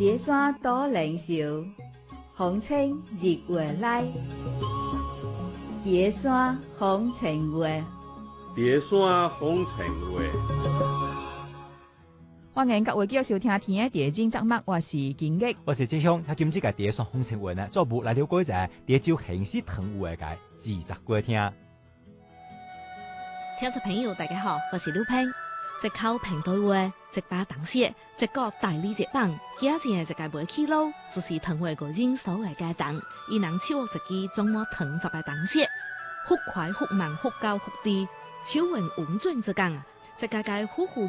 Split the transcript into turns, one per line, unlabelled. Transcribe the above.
蝶山多靈秀，風清日月來。蝶山風情月，
蝶山風情月。
歡迎各位繼續收聽天嘅地景節目，我是金玉，
我是志雄。他今次嘅蝶山風情月呢，逐步來了解一下蝶州興市糖有嘅個制作過程。
聽眾朋友大家好，我是劉平。一口平對話，一把糖寫，一個大理一棒，加上一個賣起路，就是糖話個人所來嘅糖。伊能手握一支裝滿糖汁嘅糖寫，忽快忽慢，忽高忽低，手腕穩準之講，一個個呼呼